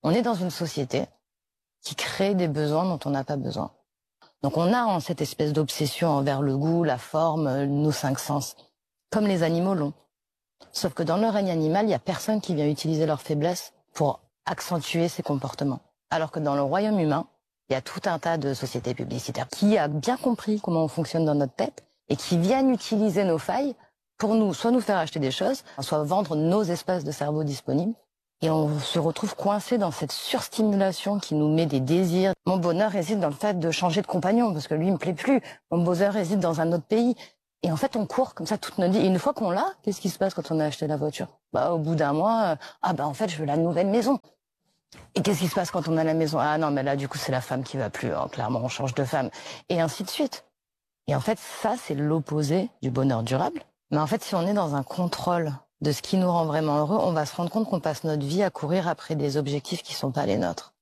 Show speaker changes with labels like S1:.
S1: On est dans une société qui crée des besoins dont on n'a pas besoin. Donc on a cette espèce d'obsession envers le goût, la forme, nos cinq sens, comme les animaux l'ont. Sauf que dans le règne animal, il n'y a personne qui vient utiliser leur faiblesse pour accentuer ses comportements. Alors que dans le royaume humain, il y a tout un tas de sociétés publicitaires qui a bien compris comment on fonctionne dans notre tête et qui viennent utiliser nos failles pour soit nous faire acheter des choses, soit vendre nos espaces de cerveau disponibles. Et on se retrouve coincé dans cette surstimulation qui nous met des désirs. Mon bonheur réside dans le fait de changer de compagnon, parce que lui, il me plaît plus. Mon bonheur réside dans un autre pays. Et en fait, on court comme ça toute notre vie. Et une fois qu'on l'a, qu'est-ce qui se passe quand on a acheté la voiture? Au bout d'un mois, en fait, je veux la nouvelle maison. Et qu'est-ce qui se passe quand on a la maison? Ah non, mais là, du coup, c'est la femme qui va plus. Clairement, on change de femme. Et ainsi de suite. Et en fait, ça, c'est l'opposé du bonheur durable. Mais en fait, si on est dans un contrôle de ce qui nous rend vraiment heureux, on va se rendre compte qu'on passe notre vie à courir après des objectifs qui sont pas les nôtres.